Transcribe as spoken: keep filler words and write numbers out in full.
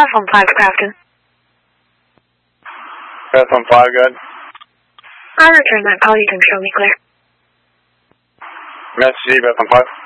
Platform five, Crafton. Platform five, good. I return that call. You can show me clear. Message, Platform five.